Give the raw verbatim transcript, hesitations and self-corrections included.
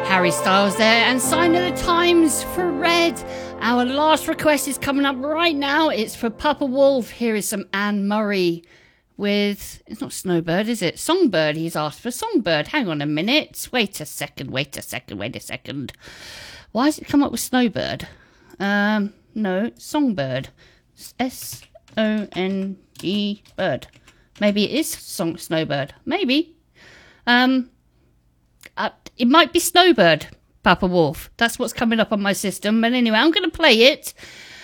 Harry Styles there, and Sign of the Times for Red. Our last request is coming up right now. It's for Papa Wolf. Here is some Anne Murray with, it's not Snowbird, is it? Songbird. He's asked for Songbird. Hang on a minute. Wait a second, wait a second, wait a second. Why has it come up with Snowbird? Um, no, Songbird. S O N G bird. Maybe it is song Snowbird. Maybe. Um, uh, it might be Snowbird, Papa Wolf. That's what's coming up on my system. But anyway, I'm going to play it.